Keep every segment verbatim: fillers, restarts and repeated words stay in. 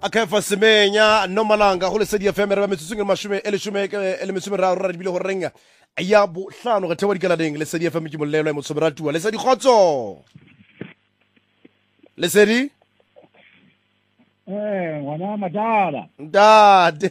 Akhefa Semenya Nomalanga go le Lesedi F M re ba metsotso ngwe mashome e leshome e le metsome ra ra dibile go renga ya bo hlano ga thewa dikaladeng Lesedi F M ke molelo ya motso beratua Lesedi khotso Lesedi eh ngwana madala ndade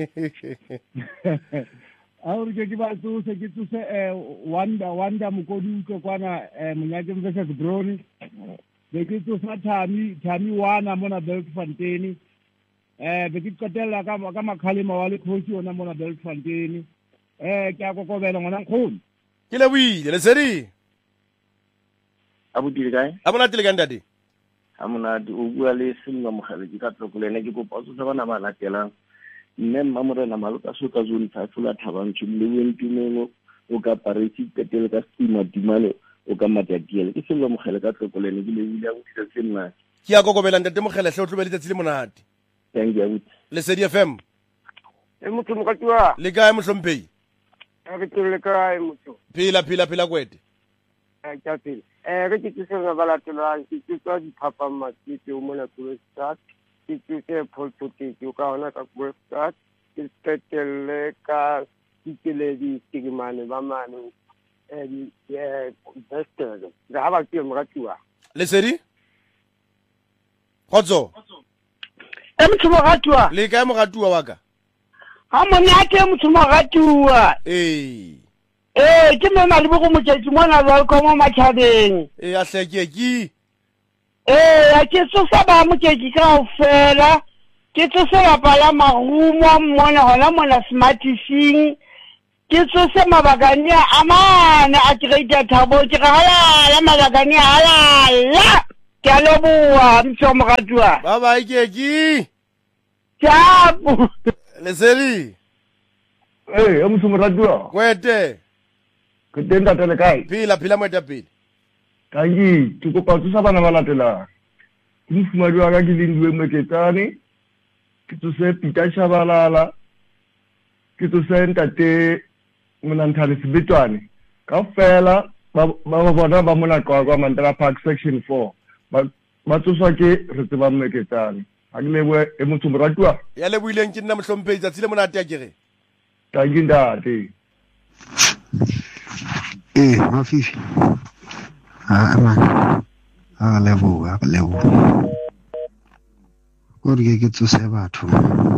ahore ke ke ba tsose ke tsose eh wanda wanda mokodi ke kwana eh monyake versus Brownie be ke tsose thami thami wana mona Beltfontein eh be ke qetella ka ka makhalema wa le coach ona mona Beltfontein eh ke a kokobela ngwana nkgono ke le buile Lesedi abudile kae abona tile ka ndade amona di o bua le sello mogale ke ka tlokolene ke go potso sa bana ba latela mme mmamorena maluka soka zone five la thabantsho le wentumelo o ka parisi ketele ka stima dimane o ka matatiele ke sello mogale ka tlokolene ke le bile go dira tsena ke ya kokobela ndate mogele hle o tlobele tsetsi le monate thank you Lesedi F M e motho mokatiwa le kae mohlomphei re tsile kae motho phila phila phila kwete eh ka phila eh re ke tsena ba latela ke tswa di phapa matite o mona ko start ke tsetse polpotiki o ka ona ka ko start ke tetele ka dikeledi stigmane ba mane eh eh bester ga ba ke mokatiwa Lesedi khotso e motho mogatiwa le kae mogatiwa wa ka ha monate motho mogatiwa eh eh ke mena le go motsetsi mona welcome mathabeng eh a hleke ki eh ke tsosa ba motsetsi ka ofela ke tsosa ba pala marumo mona hona mona smart fishing ke tsosa mabagane a mana a tireta thabo ke ga la mabagane a la ke a leboa motho mogatiwa ba ba ke ki Chapu Lesedi eh e motho moratuwa kwete ke tenda tele kae phila phila moeta pele kangi ke kopa tsosa bana ba latela ke mfumadi wa ka ke lindiwe meketsane ke tsose Peter Shabalala ke tsose ntate monanthale Sebetwane ka fela ba ba bona ba mona kwa kwa Mandela Park section four ba ba tsoswa ke re tseba meketsane a ke leboe e motho moratuwa ya le buileng ke nna mohlomphei tsa tsile monate a kere kangi ndate eh mafifi ah man ah lebo ah lebo gore ke ke tsose batho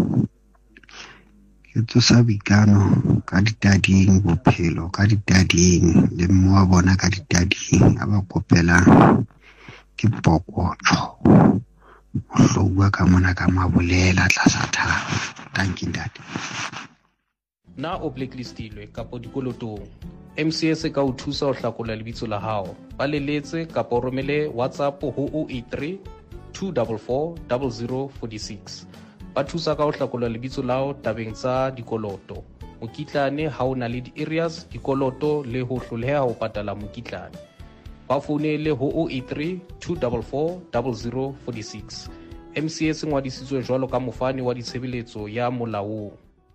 ke tsosa bikano ka ditading bophelo ka ditading le mmoa bona ka ditading a ba kopela ke pokotso hlowa ka mona ka mabolela tlasa thaba thank you dad na o blacklistilwe kapo dikolotong M C S ka o thusa o hlakola lebitso la hao ba leletse kapo o romele WhatsApp ho zero eight three two four four zero zero four six ba thusa ka o hlakola lebitso lao tabeng tsa dikoloto mokitlane ha o na le di-areas dikoloto le ho hloleha ho patala mokitlane ba founele ho zero eight three two four four zero zero four six M C S ngwadisitswe jwalo ka mofani wa ditshebeletso ya molaong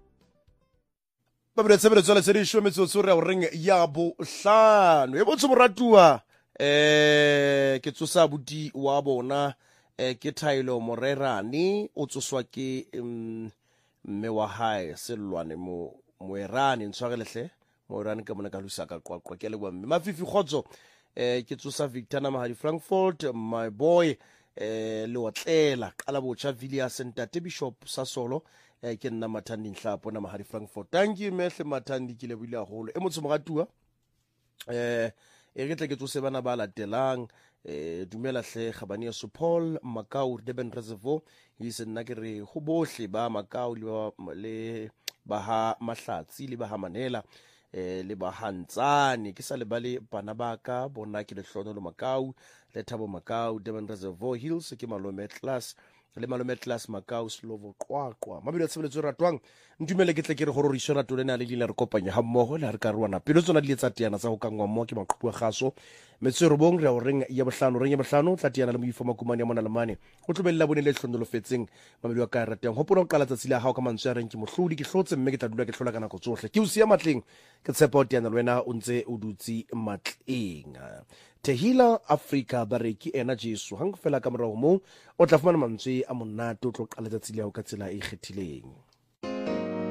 ba bile tshebeletso le Lesedi show metsotso re o reng ya bo hlano e botse moratuwa eh ke tsosa buti wa bona eh ke Thailo Morerane o tsoswa ke mme wa hae Selwane mo moerane ntshwarelehle moerane ka mona ka lusa ka qwaqwa ke le bwa mme mafifi khotso eh ke tsosa Victor Namahadi Frankfurt my boy eh le otlela qala botsha Villiers Ntate Bishop Sasolo eh ke nna Mathandi Nhlapo na Mahadi Frankfurt thank you mehle Mathandi ke le buile haholo e motho mogatuwa eh e re tle ke tsose bana ba latelang eh dumela hle Khabane so Paul Makau Durban Reservoir ise nna ke re go bohle ba Makau le ba ha Mahlatsi le ba ha Manela eh le ba Hantsane ke sa le bale bana ba ka bona ke le hlono le Makau le Thabo Makau Durban Reservoir Hills ke Malome class le Malome class Makau Slovo qwaqwa mabelo tshebeletso ratwang ntumele ke tle ke re go rorisa ratlo le na le dile re kopanya ha mmogo le re ka rwana pelo tsona di letsa tiana tsa go kangwa mmo ke maqhubu a gaso metsero bong re o reng ya bohlano reng ya bohlano tla tiana le moifo makumane ya mona le mane o tlobella bone le hlondolo fetseng mabelo wa ka rateng hopola o qala tsatsile ha o ka mantswe ya reng ke mohlodi ke hlotse mme ke tla dula ke hlola kana go tsohle ke o sia matleng ke tshepa o tiana le wena o ntse o dutsi matleng Tehila Africa ba re ke ena Jesu hang fela ka morago mo o tla fumana mantswe a monate o tlo qala letsatsi le ya o ka tsela e ikgethileng.